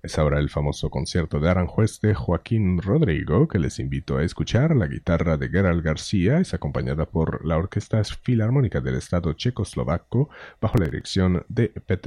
Es ahora el famoso concierto de Aranjuez de Joaquín Rodrigo, que les invito a escuchar. La guitarra de Gerald García es acompañada por la Orquesta Filarmónica del Estado Checoslovaco, bajo la dirección de Petr